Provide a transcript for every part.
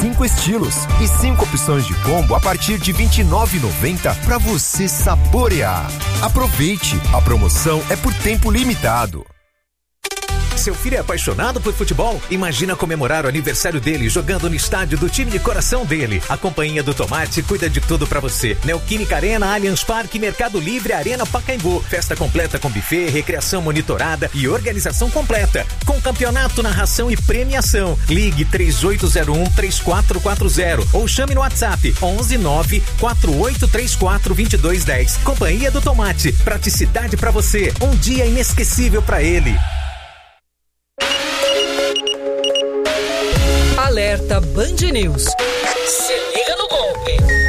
5 estilos e 5 opções de combo a partir de R$ 29,90 para você saborear. Aproveite, a promoção é por tempo limitado. Seu filho é apaixonado por futebol? Imagina comemorar o aniversário dele jogando no estádio do time de coração dele. A Companhia do Tomate cuida de tudo pra você. Neoquímica Arena, Allianz Parque, Mercado Livre, Arena Pacaembu. Festa completa com buffet, recreação monitorada e organização completa. Com campeonato, narração e premiação. Ligue 3801-3440 ou chame no WhatsApp 119-4834-2210. Companhia do Tomate. Praticidade pra você. Um dia inesquecível pra ele. Alerta Band News. Se liga no golpe.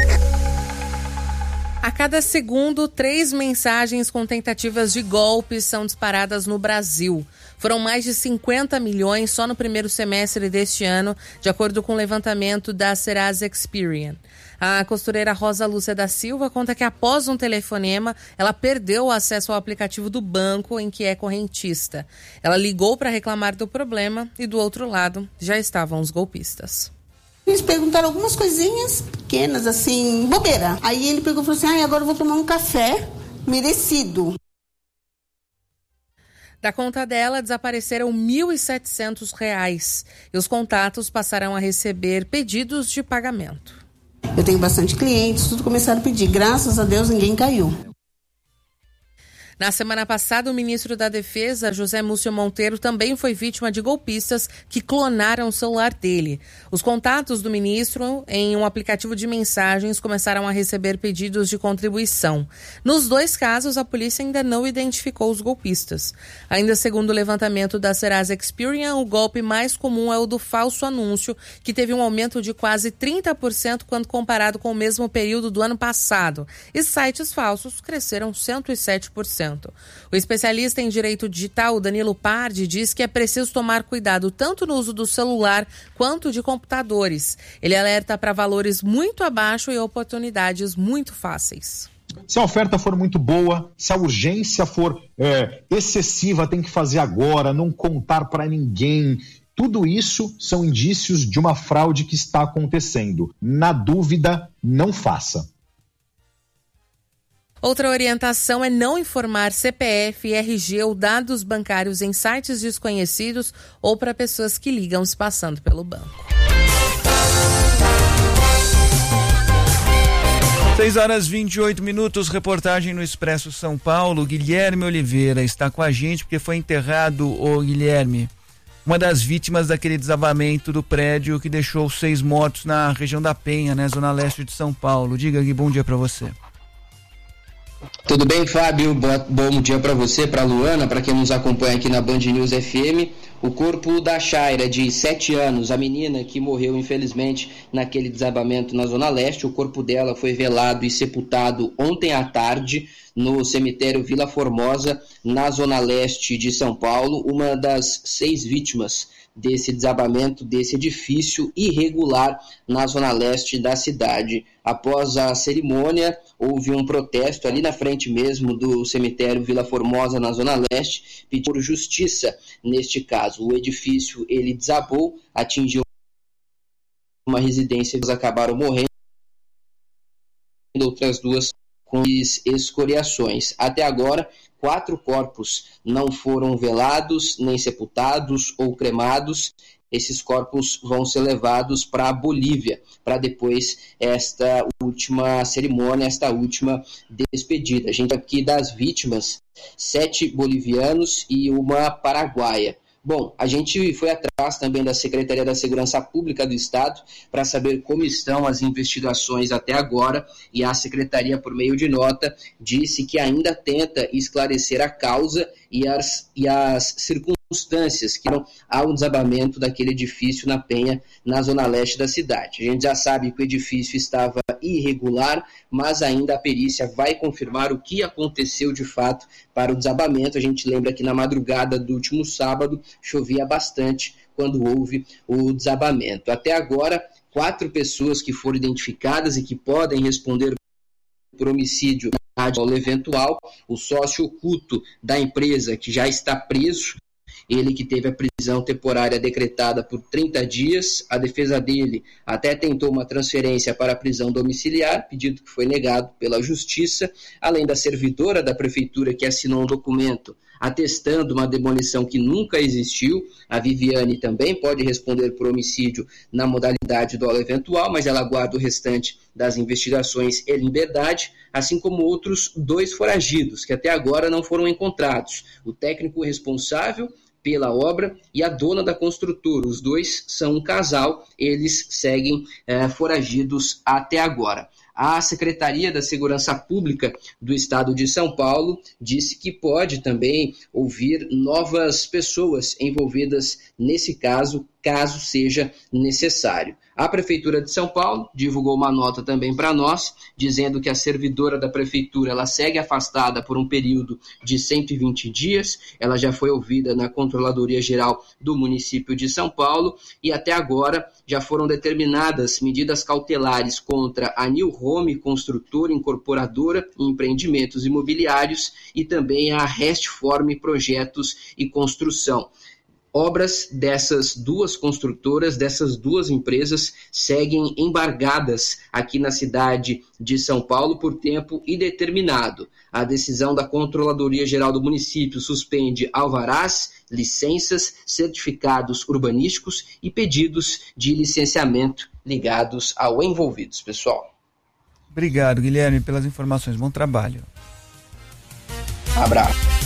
A cada segundo, 3 mensagens com tentativas de golpes são disparadas no Brasil. Foram mais de 50 milhões só no primeiro semestre deste ano, de acordo com o levantamento da Serasa Experian. A costureira Rosa Lúcia da Silva conta que após um telefonema, ela perdeu o acesso ao aplicativo do banco em que é correntista. Ela ligou para reclamar do problema e do outro lado já estavam os golpistas. Eles perguntaram algumas coisinhas pequenas, assim, bobeira. Aí ele pegou e falou assim, agora eu vou tomar um café merecido. Da conta dela, desapareceram R$ 1.700 e os contatos passaram a receber pedidos de pagamento. Eu tenho bastante clientes, tudo começaram a pedir. Graças a Deus, ninguém caiu. Na semana passada, o ministro da Defesa, José Múcio Monteiro, também foi vítima de golpistas que clonaram o celular dele. Os contatos do ministro em um aplicativo de mensagens começaram a receber pedidos de contribuição. Nos 2 casos, a polícia ainda não identificou os golpistas. Ainda segundo o levantamento da Serasa Experian, o golpe mais comum é o do falso anúncio, que teve um aumento de quase 30% quando comparado com o mesmo período do ano passado. E sites falsos cresceram 107%. O especialista em direito digital, Danilo Pardi, diz que é preciso tomar cuidado tanto no uso do celular quanto de computadores. Ele alerta para valores muito abaixo e oportunidades muito fáceis. Se a oferta for muito boa, se a urgência for excessiva, tem que fazer agora, não contar para ninguém. Tudo isso são indícios de uma fraude que está acontecendo. Na dúvida, não faça. Outra orientação é não informar CPF, RG ou dados bancários em sites desconhecidos ou para pessoas que ligam se passando pelo banco. 6h28, reportagem no Expresso São Paulo. Guilherme Oliveira está com a gente porque foi enterrado, Guilherme, uma das vítimas daquele desabamento do prédio que deixou 6 mortos na região da Penha, né, zona leste de São Paulo. Diga, Gui, bom dia para você. Tudo bem, Fábio? Bom dia para você, para a Luana, para quem nos acompanha aqui na Band News FM. O corpo da Shaira, de 7 anos, a menina que morreu infelizmente naquele desabamento na Zona Leste, o corpo dela foi velado e sepultado ontem à tarde no cemitério Vila Formosa, na Zona Leste de São Paulo, uma das 6 vítimas desse desabamento, desse edifício irregular na Zona Leste da cidade. Após a cerimônia, houve um protesto ali na frente mesmo do cemitério Vila Formosa, na Zona Leste, pedindo por justiça neste caso. O edifício, ele desabou, atingiu uma residência, eles acabaram morrendo, outras 2 com escoriações. Até agora, 4 corpos não foram velados, nem sepultados ou cremados. Esses corpos vão ser levados para a Bolívia, para depois esta última cerimônia, esta última despedida. A gente aqui das vítimas, 7 bolivianos e uma paraguaia. Bom, a gente foi atrás também da Secretaria da Segurança Pública do Estado para saber como estão as investigações até agora, e a Secretaria, por meio de nota, disse que ainda tenta esclarecer a causa e as circunstâncias que levaram ao desabamento daquele edifício na Penha, na zona leste da cidade. A gente já sabe que o edifício estava irregular, mas ainda a perícia vai confirmar o que aconteceu de fato para o desabamento. A gente lembra que na madrugada do último sábado chovia bastante quando houve o desabamento. Até agora, 4 pessoas que foram identificadas e que podem responder por homicídio eventual, o sócio oculto da empresa, que já está preso, ele que teve a prisão temporária decretada por 30 dias. A defesa dele até tentou uma transferência para a prisão domiciliar, pedido que foi negado pela Justiça, além da servidora da Prefeitura que assinou um documento atestando uma demolição que nunca existiu. A Viviane também pode responder por homicídio na modalidade dolo eventual, mas ela aguarda o restante das investigações em liberdade, assim como outros 2 foragidos, que até agora não foram encontrados. O técnico responsável pela obra e a dona da construtora. Os 2 são um casal, eles seguem foragidos até agora. A Secretaria da Segurança Pública do Estado de São Paulo disse que pode também ouvir novas pessoas envolvidas nesse caso seja necessário. A Prefeitura de São Paulo divulgou uma nota também para nós, dizendo que a servidora da Prefeitura ela segue afastada por um período de 120 dias, ela já foi ouvida na Controladoria Geral do município de São Paulo e até agora já foram determinadas medidas cautelares contra a New Home, construtora, incorporadora em empreendimentos imobiliários, e também a Restform Projetos e Construção. Obras dessas 2 construtoras, dessas 2 empresas, seguem embargadas aqui na cidade de São Paulo por tempo indeterminado. A decisão da Controladoria Geral do município suspende alvarás, licenças, certificados urbanísticos e pedidos de licenciamento ligados ao envolvidos, pessoal. Obrigado, Guilherme, pelas informações. Bom trabalho. Abraço.